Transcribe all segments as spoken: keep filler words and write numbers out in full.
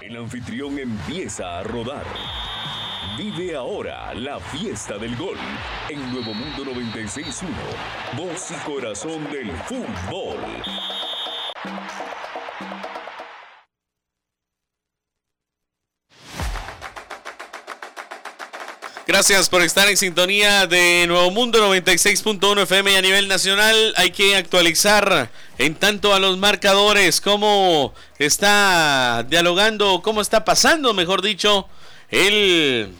El anfitrión empieza a rodar. Vive ahora la fiesta del gol en Nuevo Mundo noventa y seis punto uno, voz y corazón del fútbol. Gracias por estar en sintonía de Nuevo Mundo noventa y seis punto uno F M a nivel nacional. Hay que actualizar en tanto a los marcadores, cómo está dialogando, cómo está pasando, mejor dicho, el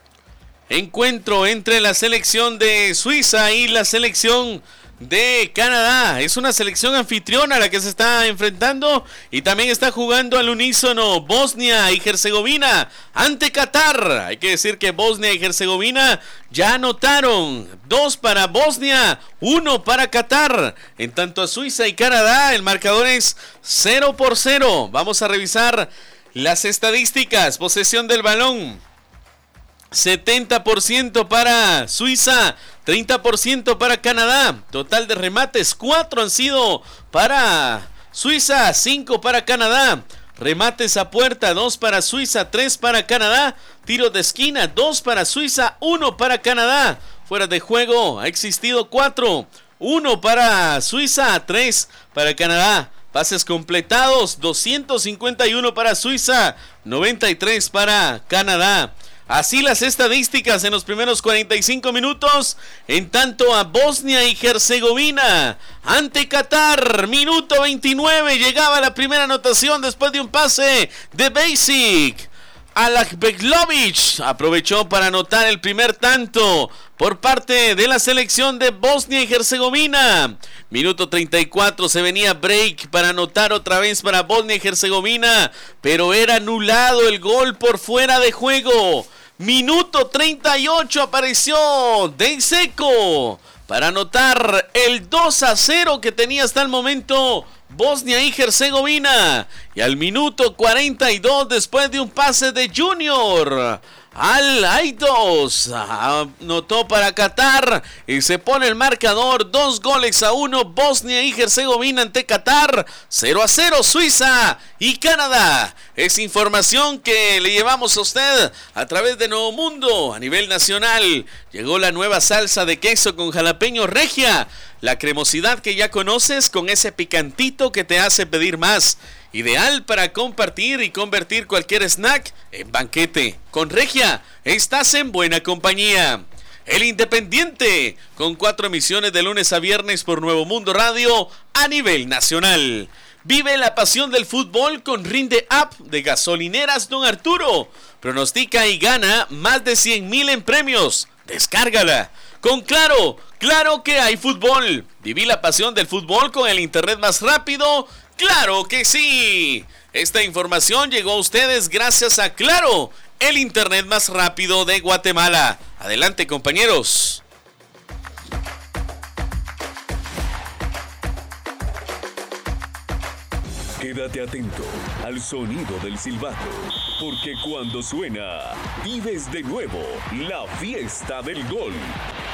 encuentro entre la selección de Suiza y la selección de Canadá. Es una selección anfitriona a la que se está enfrentando y también está jugando al unísono Bosnia y Herzegovina ante Qatar. Hay que decir que Bosnia y Herzegovina ya anotaron dos para Bosnia, uno para Qatar. En tanto a Suiza y Canadá el marcador es cero por cero. Vamos a revisar las estadísticas. Posesión del balón setenta por ciento para Suiza, treinta por ciento para Canadá. Total de remates, cuatro han sido para Suiza, cinco para Canadá. Remates a puerta, dos para Suiza, tres para Canadá. Tiros de esquina, dos para Suiza, uno para Canadá. Fuera de juego ha existido cuatro, uno para Suiza, tres para Canadá. Pases completados, doscientos cincuenta y uno para Suiza, noventa y tres para Canadá. Así las estadísticas en los primeros cuarenta y cinco minutos. En tanto a Bosnia y Herzegovina ante Qatar, minuto veintinueve, llegaba la primera anotación después de un pase de Basic. Alakbeklovic aprovechó para anotar el primer tanto por parte de la selección de Bosnia y Herzegovina. Minuto treinta y cuatro, se venía break para anotar otra vez para Bosnia y Herzegovina, pero era anulado el gol por fuera de juego. Minuto treinta y ocho, apareció Dejseko para anotar el dos a cero que tenía hasta el momento Bosnia y Herzegovina. Y al minuto cuarenta y dos, después de un pase de Junior al Aidos, anotó para Qatar y se pone el marcador dos goles a uno. Bosnia y Herzegovina ante Qatar, cero a cero Suiza y Canadá. Es información que le llevamos a usted a través de Nuevo Mundo a nivel nacional. Llegó la nueva salsa de queso con jalapeño Regia, la cremosidad que ya conoces con ese picantito que te hace pedir más. Ideal para compartir y convertir cualquier snack en banquete. Con Regia estás en buena compañía. El Independiente, con cuatro emisiones de lunes a viernes por Nuevo Mundo Radio a nivel nacional. Vive la pasión del fútbol con Rinde App de Gasolineras Don Arturo. Pronostica y gana más de cien mil en premios. Descárgala. Con Claro, claro que hay fútbol. Viví la pasión del fútbol con el internet más rápido. ¡Claro que sí! Esta información llegó a ustedes gracias a Claro, el internet más rápido de Guatemala. Adelante, compañeros. Quédate atento al sonido del silbato, porque cuando suena, vives de nuevo la fiesta del gol.